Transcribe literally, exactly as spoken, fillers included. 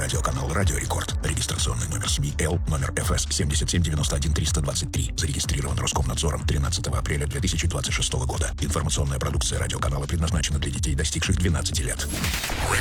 радиоканал «Радио Рекорд». Регистрационный номер СМИ Л, номер эф эс семь семь девять один три два три. Зарегистрирован Роскомнадзором тринадцатого апреля две тысячи двадцать шестого года. Информационная продукция радиоканала предназначена для детей, достигших двенадцати лет.